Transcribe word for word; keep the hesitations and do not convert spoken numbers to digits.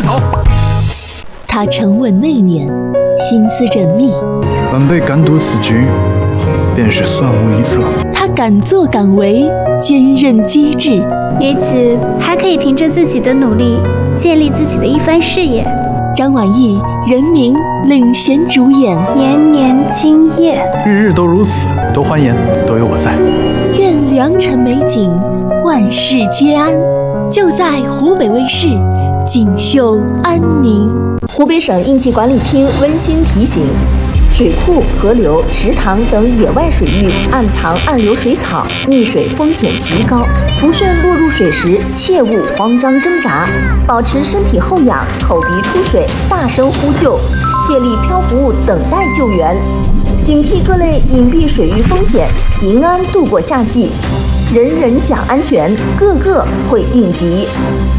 草。 他沉稳内敛，心思缜密。 晚辈敢赌此局，便是算无一策。 他敢作敢为，坚韧机智。 女子还可以凭着自己的努力，建立自己的一番事业。 张晚意，人民领衔主演， 年年今夜， 日日都如此，多欢颜，都有我在。 愿良辰美景，万事皆安。就在湖北卫视，锦绣安宁。 湖北省应急管理厅温馨提醒：水库、河流、池塘等野外水域暗藏暗流水草，溺水风险极高。不慎落入水时，切勿慌张挣扎，保持身体后仰，口鼻出水，大声呼救，借力漂浮物等待救援，警惕各类隐蔽水域风险，平安度过夏季。人人讲安全，个个会应急。